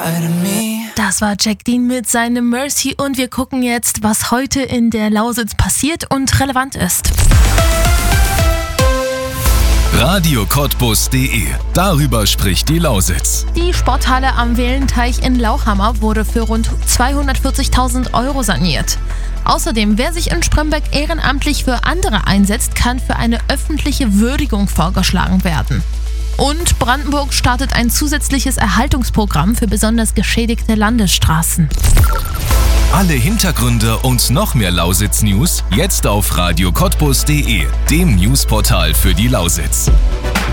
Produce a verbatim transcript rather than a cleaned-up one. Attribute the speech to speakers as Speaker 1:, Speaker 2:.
Speaker 1: lie to me.
Speaker 2: Das war Jack Dean mit seinem Mercy und wir gucken jetzt, was heute in der Lausitz passiert und relevant ist.
Speaker 3: Radio Cottbus punkt de. Darüber spricht die Lausitz.
Speaker 2: Die Sporthalle am Wählenteich in Lauchhammer wurde für rund zweihundertvierzigtausend Euro saniert. Außerdem, wer sich in Spremberg ehrenamtlich für andere einsetzt, kann für eine öffentliche Würdigung vorgeschlagen werden. Und Brandenburg startet ein zusätzliches Erhaltungsprogramm für besonders geschädigte Landesstraßen.
Speaker 3: Alle Hintergründe und noch mehr Lausitz-News jetzt auf Radio Cottbus punkt de, dem Newsportal für die Lausitz.